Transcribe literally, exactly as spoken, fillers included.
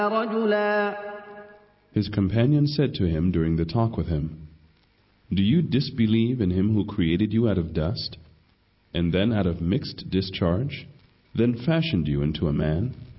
رجلا. His companion said to him during the talk with him, "Do you disbelieve in him who created you out of dust, and then out of mixed discharge, then fashioned you into a man?